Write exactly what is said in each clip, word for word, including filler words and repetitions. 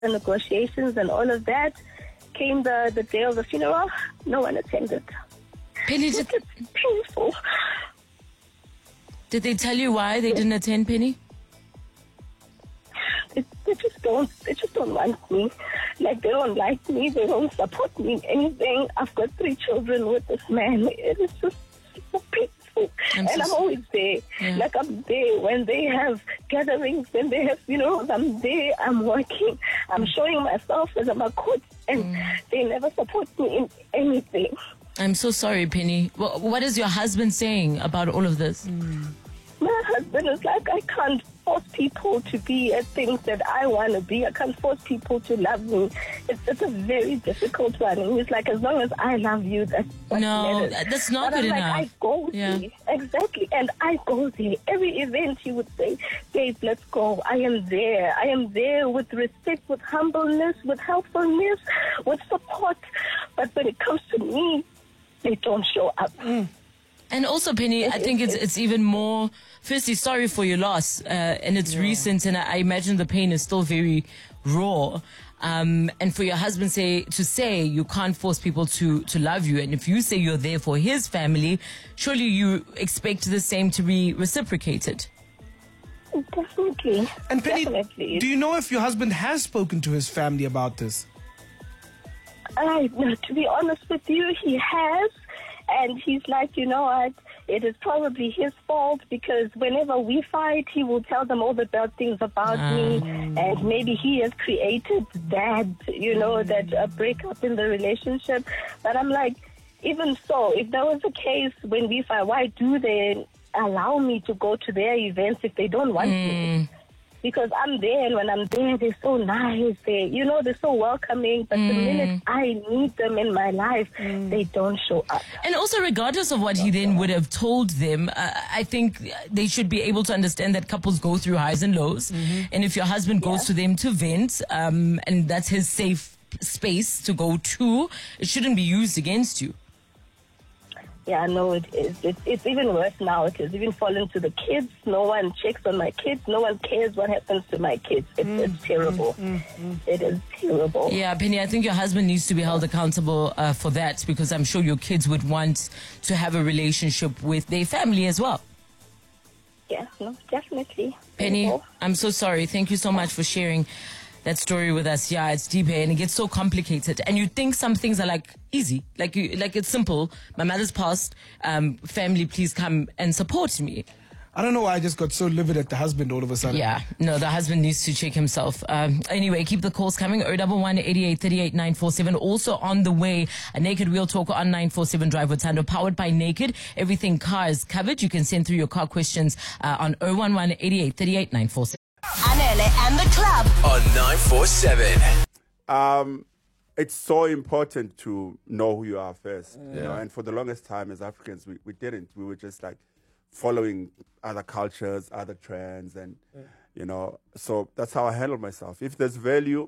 the negotiations and all of that. Came the, the day of the funeral, no one attended. Penny, It's did, painful. did they tell you why they didn't attend, Penny? They, they just don't. They just don't want me. Like, they don't like me. They don't support me in anything. I've got three children with this man. It is just so painful. I'm and so I'm always there. Yeah. Like, I'm there when they have gatherings, when they have funerals. I'm there. I'm working. I'm showing myself as I'm a coach, and Mm. they never support me in anything. I'm so sorry, Penny. Wha- What is your husband saying about all of this? My husband is like, I can't force people to be at things that I want to be. I can't force people to love me. It's, it's a very difficult one. And he's like, as long as I love you, that's what No, matters. that's not but good I'm enough. Like, I go Yeah. there. Exactly. And I go there. Every event he would say, babe, let's go. I am there. I am there with respect, with humbleness, with helpfulness, with support. But when it comes to me, they don't show up. And also, Penny, I think it's it's even more. Firstly, sorry for your loss, uh, and it's recent, and I, I imagine the pain is still very raw. Um, and for your husband say to say you can't force people to to love you, and if you say you're there for his family, surely you expect the same to be reciprocated. Definitely. And Penny, Definitely. do you know if your husband has spoken to his family about this? I, no, to be honest with you, he has. And he's like, you know what, it is probably his fault because whenever we fight, he will tell them all the bad things about me. And maybe he has created that, you know, that uh, breakup in the relationship. But I'm like, even so, if there was a case when we fight, why do they allow me to go to their events if they don't want me? Because I'm there, and when I'm there, they're so nice. They, you know, they're so welcoming. But the minute I need them in my life, they don't show up. And also, regardless of what he then would have told them, uh, I think they should be able to understand that couples go through highs and lows. And if your husband goes to them to vent, um, and that's his safe space to go to, it shouldn't be used against you. Yeah, no, it is. It's, it's even worse now. It has even fallen to the kids. No one checks on my kids. No one cares what happens to my kids. It's, it's terrible. It is terrible. Yeah, Penny, I think your husband needs to be held accountable uh, for that, because I'm sure your kids would want to have a relationship with their family as well. Yeah, no, definitely. Penny, Terrible. I'm so sorry. Thank you so much for sharing that story with us. Yeah, it's deep here and it gets so complicated. And you think some things are like easy, like you, like it's simple. My mother's passed. Um, family, please come and support me. I don't know why I just got so livid at the husband all of a sudden. Yeah, no, the husband needs to check himself. Um, anyway, keep the calls coming. oh one one, eighty-eight, thirty-eight, nine four seven. Also on the way, a Naked Wheel Talk on nine four seven Drive with Tando, powered by Naked. Everything car is covered. You can send through your car questions uh, on oh one one, eighty-eight, thirty-eight, nine four seven. Anele and the club on nine four seven. Um, it's so important to know who you are first. You know? And for the longest time as Africans, we, we didn't. We were just like following other cultures, other trends, and, you know, so that's how I handle myself. If there's value,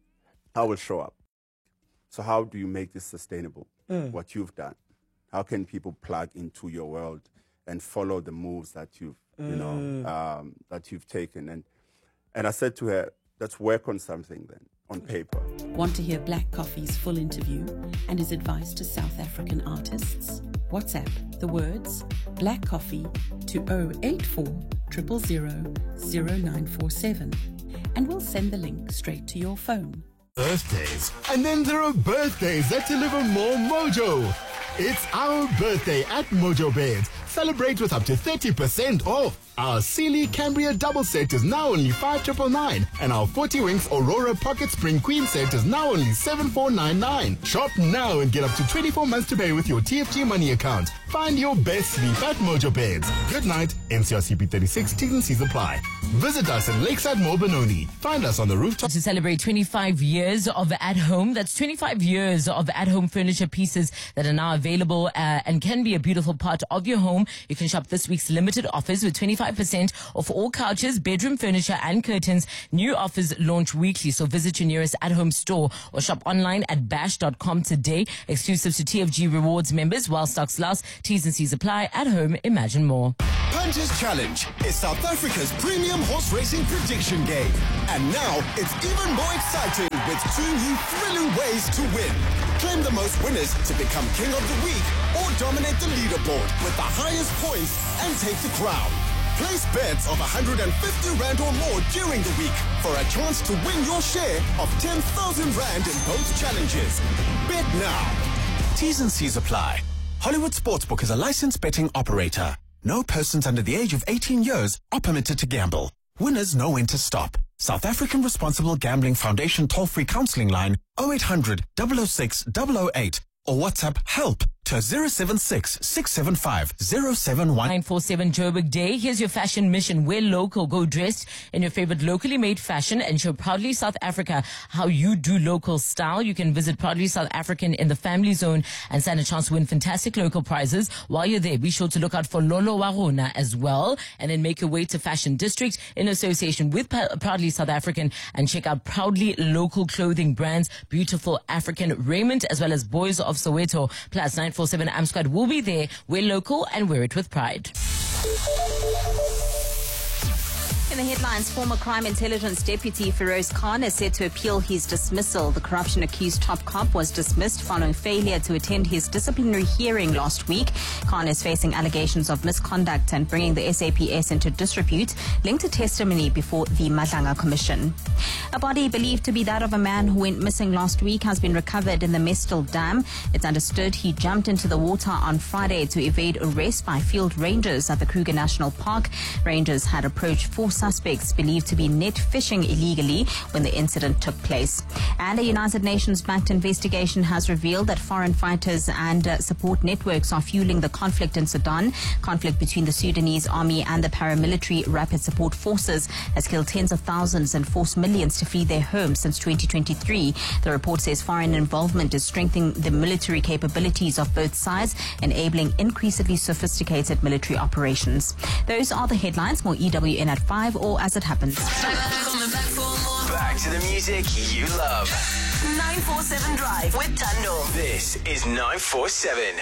I will show up. So how do you make this sustainable, what you've done? How can people plug into your world and follow the moves that you've, you know, um, that you've taken? And and I said to her, let's work on something then, on paper. Want to hear Black Coffee's full interview and his advice to South African artists? WhatsApp the words Black Coffee to oh eight four, zero zero zero, zero nine four seven and we'll send the link straight to your phone. Birthdays. And then there are birthdays that deliver more mojo. It's our birthday at Mojo Beds. Celebrate with up to thirty percent off. Our Sealy Cambria double set is now only five thousand nine hundred ninety-nine, and our forty Winks Aurora Pocket Spring Queen set is now only seven thousand four hundred ninety-nine. Shop now and get up to twenty-four months to pay with your T F G money account. Find your best sleep at Mojo Beds. Good night. N C R C P thirty-six, T's and C's apply. Visit us at Lakeside Mall Benoni. Find us on the rooftop. To celebrate twenty-five years of at home, that's twenty-five years of at home furniture pieces that are now available uh, and can be a beautiful part of your home. You can shop this week's limited offers with twenty-five percent off all couches, bedroom furniture and curtains. New offers launch weekly, so visit your nearest at home store or shop online at bash dot com today. Exclusive to T F G Rewards members while stocks last. T's and C's apply. At home, imagine more. Punches Challenge is South Africa's premium horse racing prediction game. And now it's even more exciting with two new thrilling ways to win. Claim the most winners to become King of the Week or dominate the leaderboard with the highest points and take the crown. Place bets of one hundred fifty rand or more during the week for a chance to win your share of ten thousand rand in both challenges. Bet now. T's and C's apply. Hollywood Sportsbook is a licensed betting operator. No persons under the age of eighteen years are permitted to gamble. Winners know when to stop. South African Responsible Gambling Foundation toll-free counseling line oh eight hundred, double oh six, double oh eight or WhatsApp help to zero seven six, six seven five, zero seven one. nine four seven Joburg Day. Here's your fashion mission. Wear local. Go dressed in your favorite locally made fashion and show Proudly South Africa how you do local style. You can visit Proudly South African in the Family Zone and stand a chance to win fantastic local prizes. While you're there, be sure to look out for Lolo Warona as well, and then make your way to Fashion District in association with Proudly South African and check out Proudly local clothing brands, beautiful African raiment, as well as Boys of Soweto. Plus nine four seven Am Squad will be there. We're local and wear it with pride. In the headlines, former Crime Intelligence Deputy Feroz Khan is set to appeal his dismissal. The corruption-accused top cop was dismissed following failure to attend his disciplinary hearing last week. Khan is facing allegations of misconduct and bringing the S A P S into disrepute, linked to testimony before the Madlanga Commission. A body believed to be that of a man who went missing last week has been recovered in the Mestel Dam. It's understood he jumped into the water on Friday to evade arrest by field rangers at the Kruger National Park. Rangers had approached four suspects believed to be net fishing illegally when the incident took place. And a United Nations-backed investigation has revealed that foreign fighters and uh, support networks are fueling the conflict in Sudan. Conflict between the Sudanese army and the paramilitary Rapid Support Forces has killed tens of thousands and forced millions to flee their homes since twenty twenty-three. The report says foreign involvement is strengthening the military capabilities of both sides, enabling increasingly sophisticated military operations. Those are the headlines. More E W N at five or as it happens. Back to the music you love. nine four seven Drive with Tando. This is nine four seven.